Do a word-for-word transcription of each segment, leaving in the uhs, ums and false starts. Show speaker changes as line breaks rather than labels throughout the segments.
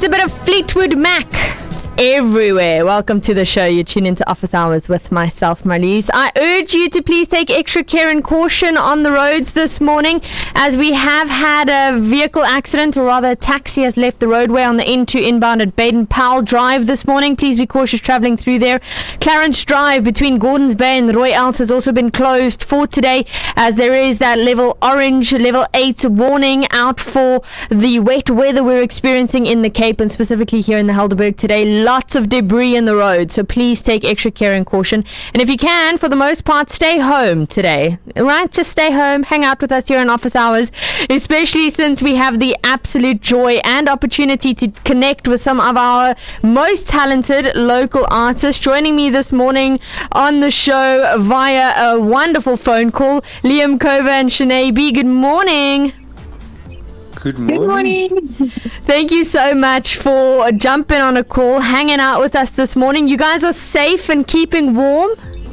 a bit of Fleetwood Mac everywhere. Welcome to the show. You tune into Office Hours with myself, Marlies. I urge you to please take extra care and caution on the roads this morning, as we have had a vehicle accident, or rather a taxi has left the roadway on the N two inbound at Baden-Powell Drive this morning. Please be cautious travelling through there. Clarence Drive between Gordons Bay and Roy Els has also been closed for today, as there is that level orange, level eight warning out for the wet weather we're experiencing in the Cape, and specifically here in the Helderberg today. Lots of debris in the road, so please take extra care and caution. And if you can, for the most part, stay home today. Right? Just stay home, hang out with us here in Office Hours, especially since we have the absolute joy and opportunity to connect with some of our most talented local artists. Joining me this morning on the show via a wonderful phone call, Liam Kova and Shanae B. Good morning.
Good morning. Good morning.
Thank you so much for jumping on a call, hanging out with us this morning. You guys are safe and keeping warm?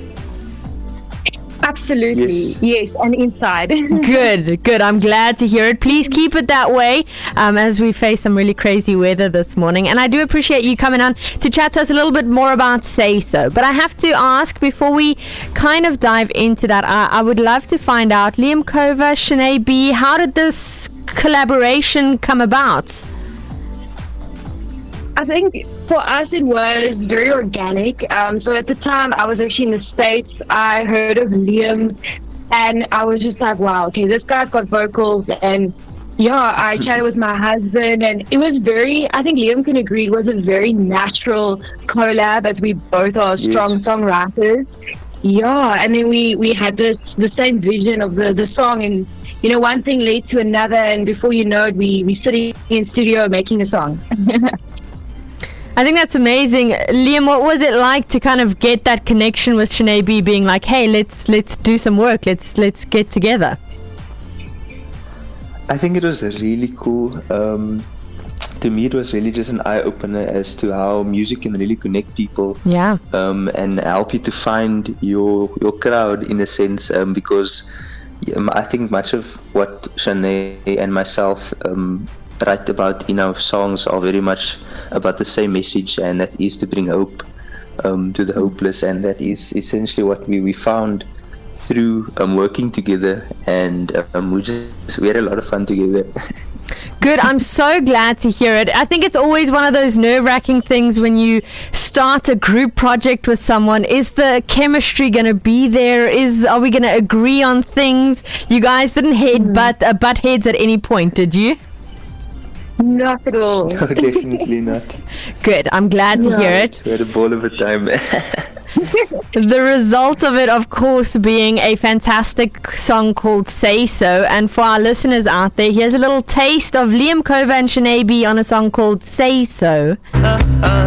Absolutely.
Yes,
yes and inside.
Good, good. I'm glad to hear it. Please keep it that way um, as we face some really crazy weather this morning. And I do appreciate you coming on to chat to us a little bit more about Say So. But I have to ask, before we kind of dive into that, I, I would love to find out, Liam Kova, Shanae B., how did this collaboration come about?
I think for us it was very organic. Um, so at the time I was actually in the States. I heard of Liam and I was just like, wow, okay, this guy's got vocals. And yeah, I chatted with my husband and it was very, I think Liam can agree, it was a very natural collab, as we both are strong yes. songwriters. Yeah, and then we, we had this the same vision of the, the song, and you know, one thing led to another, and before you know it, we, we sitting in studio making a song.
I think that's amazing. Liam, what was it like to kind of get that connection with Shanae B, being like, hey, let's let's do some work, let's let's get together?
I think it was really cool. Um, to me, it was really just an eye-opener as to how music can really connect people.
Yeah.
Um, and help you to find your your crowd, in a sense, um, because um, I think much of what Shanae and myself um, write about in our songs are very much about the same message, and that is to bring hope um, to the hopeless, and that is essentially what we, we found through um, working together, and um, we just we had a lot of fun together.
Good. I'm so glad to hear it. I think it's always one of those nerve-wracking things when you start a group project with someone. Is the chemistry going to be there? Is Are we going to agree on things? You guys didn't head butt, uh, butt heads at any point, did you?
Not at all.
No, definitely not.
Good. I'm glad to
No.
hear it.
We had a ball of a time.
The result of it, of course, being a fantastic song called Say So. And for our listeners out there, here's a little taste of Liam Kova and Shanae B on a song called Say So.
Uh, uh.